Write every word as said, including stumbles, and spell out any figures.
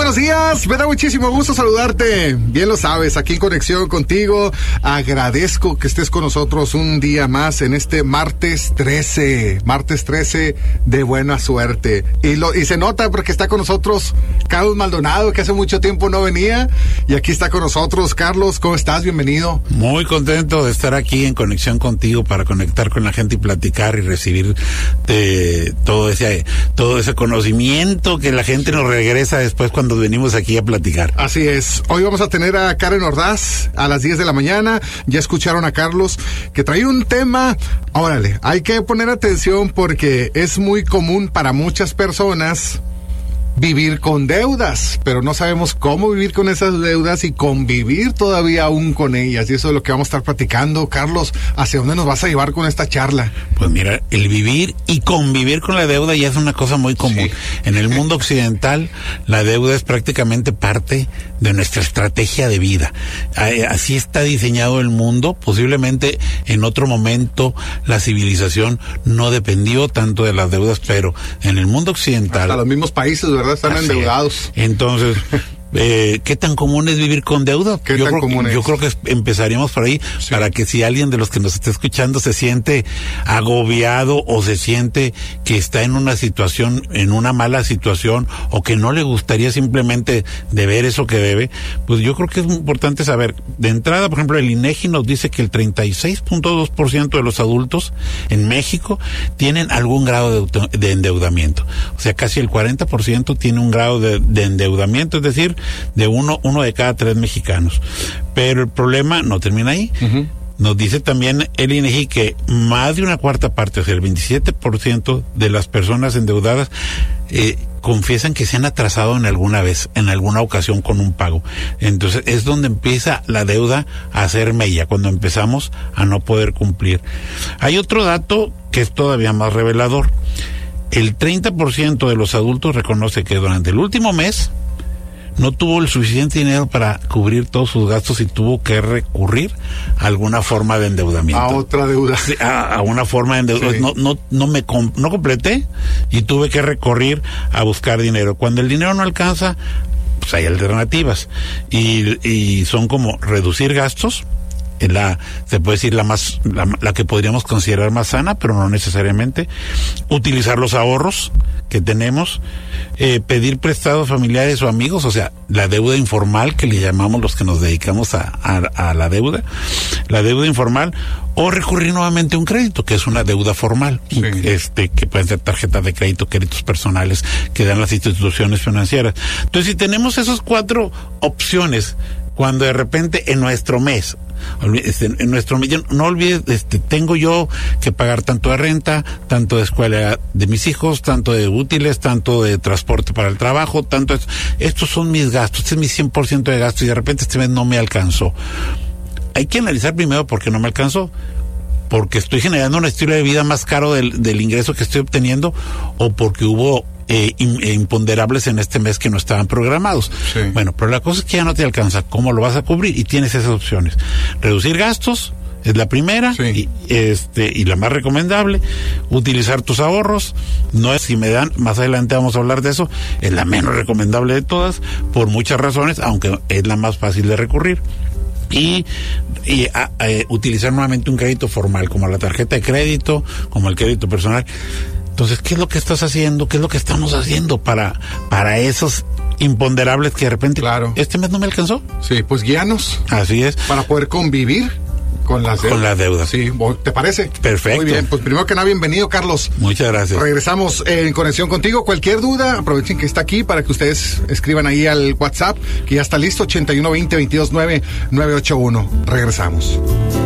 buenos días, me da muchísimo gusto saludarte. Bien lo sabes, aquí en Conexión contigo. Agradezco que estés con nosotros un día más en este martes trece, martes trece de buena suerte. Y, lo, y se nota porque está con nosotros Carlos Maldonado, que hace mucho tiempo no venía. Y aquí está con nosotros. Carlos, ¿cómo estás? Bienvenido. Muy contento de estar aquí en Conexión contigo para conectar con la gente y platicar y recibir eh, todo ese todo ese conocimiento que la gente nos regresa después cuando venimos aquí a platicar. Así es. Hoy vamos a tener a Karen Ordaz a las diez de la mañana. Ya escucharon a Carlos que trae un tema. Órale, hay que poner atención porque es muy común para muchas personas vivir con deudas, pero no sabemos cómo vivir con esas deudas y convivir todavía aún con ellas. Y eso es lo que vamos a estar platicando. Carlos, ¿hacia dónde nos vas a llevar con esta charla? Pues mira, el vivir y convivir con la deuda ya es una cosa muy común. Sí. En el mundo occidental, la deuda es prácticamente parte de nuestra estrategia de vida. Así está diseñado el mundo. Posiblemente en otro momento la civilización no dependió tanto de las deudas, pero en el mundo occidental... Hasta los mismos países, ¿verdad? Están Así endeudados. Es. Entonces, eh, ¿qué tan común es vivir con deuda? ¿Qué yo tan creo, común es? Yo creo que empezaríamos por ahí, sí, para que si alguien de los que nos está escuchando se siente agobiado o se siente que está en una situación, en una mala situación, o que no le gustaría simplemente deber eso que debe, pues yo creo que es muy importante saber. De entrada, por ejemplo, el INEGI nos dice que el treinta y seis punto dos por ciento de los adultos en México tienen algún grado de, de endeudamiento. O sea, casi el cuarenta por ciento tiene un grado de, de endeudamiento, es decir, de uno, uno de cada tres mexicanos. Pero el problema no termina ahí. Uh-huh. Nos dice también el INEGI que más de una cuarta parte, o sea, el veintisiete por ciento de las personas endeudadas eh, confiesan que se han atrasado en alguna vez, en alguna ocasión con un pago. Entonces es donde empieza la deuda a hacer mella, cuando empezamos a no poder cumplir. Hay otro dato que es todavía más revelador. El treinta por ciento de los adultos reconoce que durante el último mes no tuvo el suficiente dinero para cubrir todos sus gastos y tuvo que recurrir a alguna forma de endeudamiento. A otra deuda. Sí, a, a una forma de endeudamiento. Sí. No, no, no me com- no completé y tuve que recurrir a buscar dinero. Cuando el dinero no alcanza, pues hay alternativas. Y, y son como reducir gastos. La, se puede decir la más, la, la que podríamos considerar más sana, pero no necesariamente. Utilizar los ahorros que tenemos, eh, pedir prestado a familiares o amigos, o sea, la deuda informal que le llamamos los que nos dedicamos a, a, a la deuda, la deuda informal, o recurrir nuevamente a un crédito, que es una deuda formal, sí, este, que pueden ser tarjetas de crédito, créditos personales que dan las instituciones financieras. Entonces, si tenemos esas cuatro opciones, cuando de repente en nuestro mes, este, en nuestro mes, no olvides, este, tengo yo que pagar tanto de renta, tanto de escuela de mis hijos, tanto de útiles, tanto de transporte para el trabajo, tanto es, estos son mis gastos, este es mi cien por ciento de gastos y de repente este mes no me alcanzó. Hay que analizar primero por qué no me alcanzó. Porque estoy generando un estilo de vida más caro del, del ingreso que estoy obteniendo, o porque hubo eh, imponderables en este mes que no estaban programados. Sí. Bueno, pero la cosa es que ya no te alcanza. ¿Cómo lo vas a cubrir? Y tienes esas opciones. Reducir gastos es la primera, sí, y, este, y la más recomendable. Utilizar tus ahorros, no es, si me dan, más adelante vamos a hablar de eso, es la menos recomendable de todas, por muchas razones, aunque es la más fácil de recurrir. Y, y a, a, utilizar nuevamente un crédito formal, como la tarjeta de crédito, como el crédito personal. Entonces, ¿qué es lo que estás haciendo? ¿Qué es lo que estamos haciendo para, para esos imponderables que de repente, claro, este mes no me alcanzó? Sí, pues guíanos. Así es. Para poder convivir con las deudas. Con las deudas. Sí, ¿te parece? Perfecto. Muy bien, pues primero que nada, bienvenido, Carlos. Muchas gracias. Regresamos en conexión contigo. Cualquier duda, aprovechen que está aquí para que ustedes escriban ahí al WhatsApp, que ya está listo, ochenta y uno veinte veintidós nueve nueve ocho uno. Regresamos.